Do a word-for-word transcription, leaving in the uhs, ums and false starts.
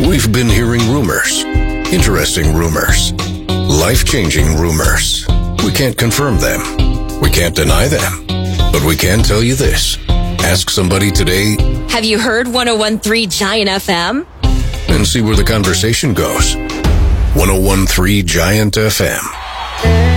We've been hearing rumors. Interesting rumors. Life-changing rumors. We can't confirm them. We can't deny them. But we can tell you this. Ask somebody today. Have you heard one oh one point three Giant F M? And see where the conversation goes. one oh one point three Giant F M.